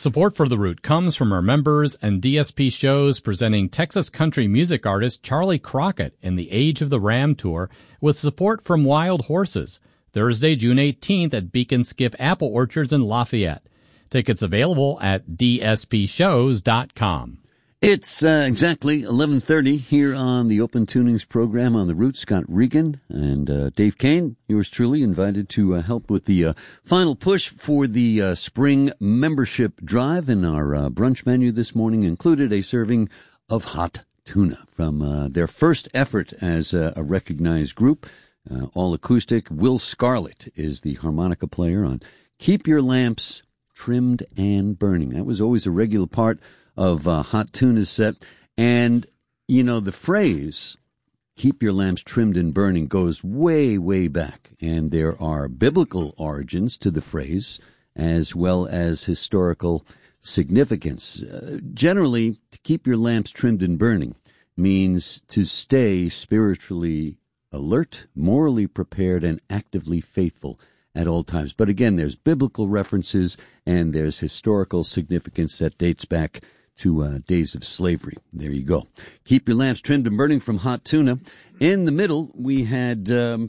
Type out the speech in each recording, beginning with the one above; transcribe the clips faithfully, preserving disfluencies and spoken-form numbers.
Support for The Root comes from our members and D S P shows presenting Texas country music artist Charlie Crockett in the Age of the Ram Tour with support from Wild Horses, Thursday, June eighteenth at Beacon Skiff Apple Orchards in Lafayette. Tickets available at d s p shows dot com. It's uh, exactly eleven thirty here on the Open Tunings program on The Root. Scott Regan and uh, Dave Kane, yours truly, invited to uh, help with the uh, final push for the uh, spring membership drive. And our uh, brunch menu this morning included a serving of hot tuna from uh, their first effort as uh, a recognized group, uh, all acoustic. Will Scarlett is the harmonica player on Keep Your Lamps Trimmed and Burning. That was always a regular part of uh, Hot Tuna's set. And, you know, the phrase, keep your lamps trimmed and burning, goes way, way back. And there are biblical origins to the phrase, as well as historical significance. Uh, generally, to keep your lamps trimmed and burning means to stay spiritually alert, morally prepared, and actively faithful at all times. But again, there's biblical references, and there's historical significance that dates back to uh, days of slavery. There you go. Keep your lamps trimmed and burning from Hot Tuna. In the middle, we had um,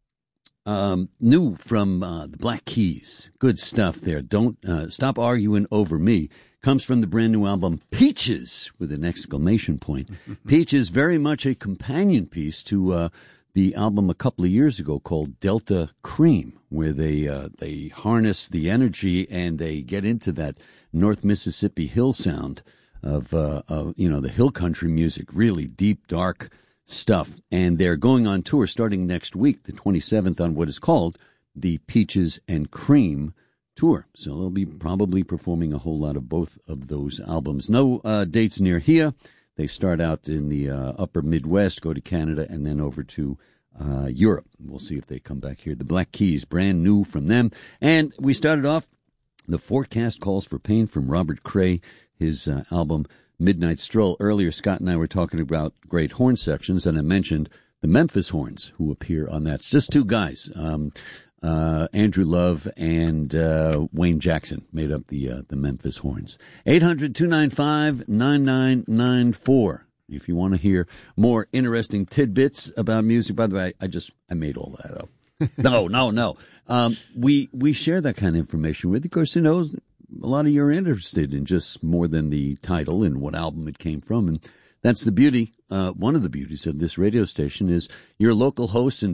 um, new from uh, the Black Keys. Good stuff there. Don't uh, stop arguing over me. Comes from the brand new album Peaches with an exclamation point. Peaches, very much a companion piece to uh, the album a couple of years ago called Delta Cream, where they uh, they harness the energy and they get into that North Mississippi hill sound of, uh, of, you know, the hill country music, really deep, dark stuff. And they're going on tour starting next week, the twenty-seventh, on what is called the Peaches and Cream Tour. So they'll be probably performing a whole lot of both of those albums. No uh, dates near here. They start out in the uh, upper Midwest, go to Canada, and then over to uh, Europe. We'll see if they come back here. The Black Keys, brand new from them. And we started off, The Forecast Calls for Pain from Robert Cray, his uh, album Midnight Stroll. Earlier, Scott and I were talking about great horn sections, and I mentioned the Memphis Horns who appear on that. It's just two guys. Um, uh, Andrew Love and uh, Wayne Jackson made up the uh, the Memphis Horns. eight hundred, two nine five, nine nine nine four. If you want to hear more interesting tidbits about music. By the way, I just I made all that up. no, no, no. Um, we we share that kind of information with you. Of course, you know, a lot of you are interested in just more than the title and what album it came from. And that's the beauty. Uh, one of the beauties of this radio station is your local hosts and